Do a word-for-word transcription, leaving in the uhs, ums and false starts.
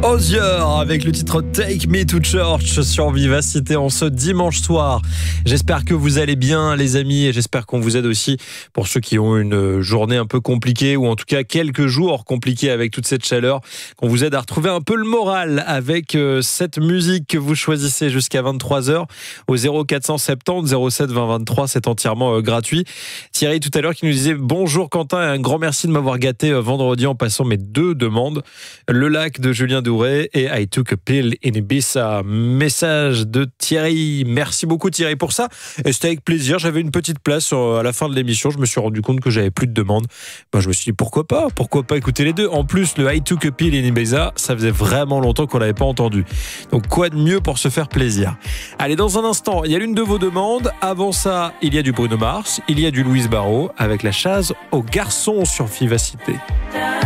Hozier avec le titre Take Me to Church sur Vivacité en ce dimanche soir. J'espère que vous allez bien les amis et j'espère qu'on vous aide aussi pour ceux qui ont une journée un peu compliquée ou en tout cas quelques jours compliqués avec toute cette chaleur, qu'on vous aide à retrouver un peu le moral avec cette musique que vous choisissez jusqu'à vingt-trois heures au zéro quatre cent soixante-dix zéro sept vingt vingt-trois, c'est entièrement gratuit. Thierry tout à l'heure qui nous disait bonjour Quentin et un grand merci de m'avoir gâté vendredi en passant mes deux demandes, Le Lac de Julien Douré et I Took a Pill in Ibiza. Message de Thierry. Merci beaucoup Thierry pour ça. Et c'était avec plaisir. J'avais une petite place à la fin de l'émission. Je me suis rendu compte que j'avais plus de demandes. Ben, je me suis dit pourquoi pas Pourquoi pas écouter les deux. En plus, le I Took a Pill in Ibiza, ça faisait vraiment longtemps qu'on l'avait pas entendu. Donc quoi de mieux pour se faire plaisir. Allez, dans un instant, il y a l'une de vos demandes. Avant ça, il y a du Bruno Mars, il y a du Louise Barrault avec la chasse aux garçons sur Vivacité.